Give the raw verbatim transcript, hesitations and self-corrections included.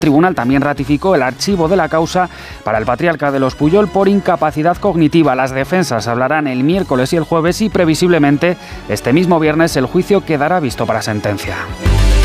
El tribunal también ratificó el archivo de la causa para el patriarca de los Pujol por incapacidad cognitiva. Las defensas hablarán el miércoles y el jueves y previsiblemente este mismo viernes el juicio quedará visto para sentencia.